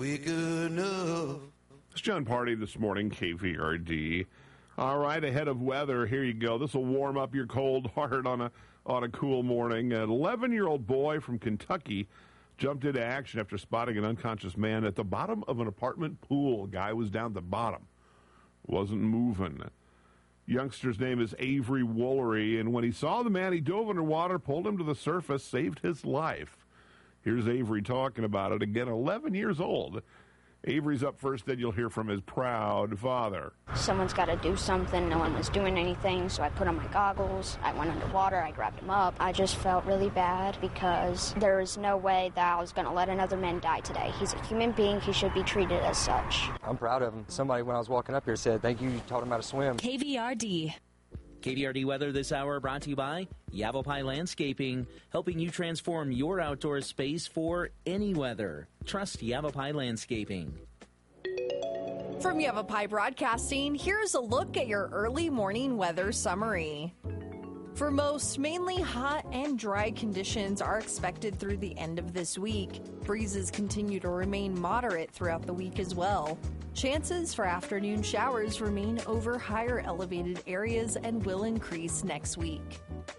Quick enough. It's John Party this morning, KVRD. All right, ahead of weather, here you go. This will warm up your cold heart on a cool morning. An 11-year-old boy from Kentucky jumped into action after spotting an unconscious man at the bottom of an apartment pool. Guy was down at the bottom, wasn't moving. Youngster's name is Avery Woolery, and when he saw the man, he dove underwater, pulled him to the surface, saved his life. Here's Avery talking about it. Again, 11 years old. Avery's up first, then you'll hear from his proud father. Someone's got to do something. No one was doing anything, so I put on my goggles. I went underwater. I grabbed him up. I just felt really bad because there was no way that I was going to let another man die today. He's a human being. He should be treated as such. I'm proud of him. Somebody, when I was walking up here, said, thank you taught him how to swim. KVRD. KVRD weather this hour brought to you by Yavapai Landscaping, helping you transform your outdoor space for any weather. Trust Yavapai Landscaping. From Yavapai Broadcasting, here's a look at your early morning weather summary. For most, mainly hot and dry conditions are expected through the end of this week. Breezes continue to remain moderate throughout the week as well. Chances for afternoon showers remain over higher elevated areas and will increase next week.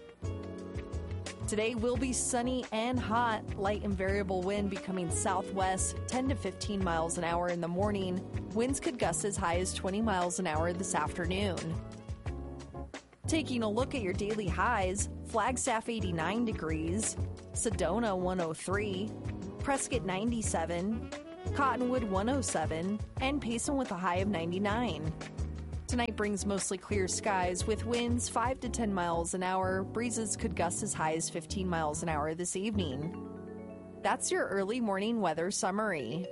Today will be sunny and hot, light and variable wind becoming southwest, 10 to 15 miles an hour in the morning. Winds could gust as high as 20 miles an hour this afternoon. Taking a look at your daily highs, Flagstaff 89 degrees, Sedona 103, Prescott 97, Cottonwood 107, and Payson with a high of 99. Tonight brings mostly clear skies with winds 5 to 10 miles an hour. Breezes could gust as high as 15 miles an hour this evening. That's your early morning weather summary.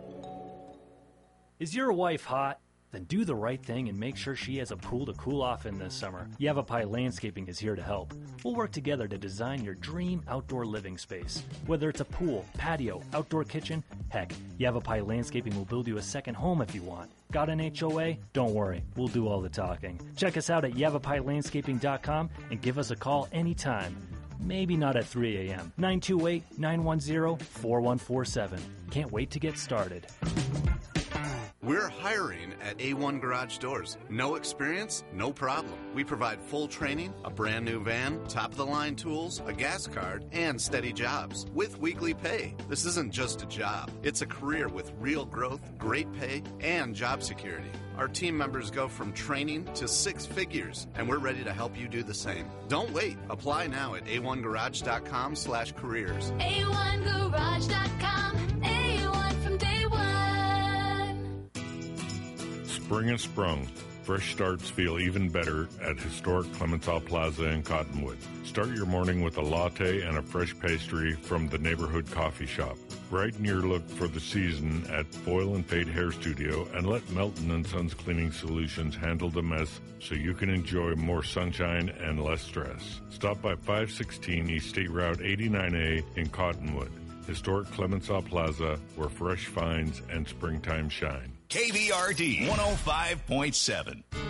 Is your wife hot? Then do the right thing and make sure she has a pool to cool off in this summer. Yavapai Landscaping is here to help. We'll work together to design your dream outdoor living space. Whether it's a pool, patio, outdoor kitchen, heck, Yavapai Landscaping will build you a second home if you want. Got an HOA? Don't worry, we'll do all the talking. Check us out at YavapaiLandscaping.com and give us a call anytime. Maybe not at 3 a.m. 928-910-4147. Can't wait to get started. We're hiring at A1 Garage Doors. No experience? No problem. We provide full training, a brand new van, top-of-the-line tools, a gas card, and steady jobs with weekly pay. This isn't just a job. It's a career with real growth, great pay, and job security. Our team members go from training to 6 figures, and we're ready to help you do the same. Don't wait. Apply now at a1garage.com/careers. A1garage.com. A1 from day one. Spring has sprung. Fresh starts feel even better at historic Clemenceau Plaza in Cottonwood. Start your morning with a latte and a fresh pastry from the neighborhood coffee shop. Brighten your look for the season at Foil and Fade Hair Studio and let Melton & Sons Cleaning Solutions handle the mess so you can enjoy more sunshine and less stress. Stop by 516 East State Route 89A in Cottonwood. Historic Clemenceau Plaza, where fresh finds and springtime shine. KVRD 105.7.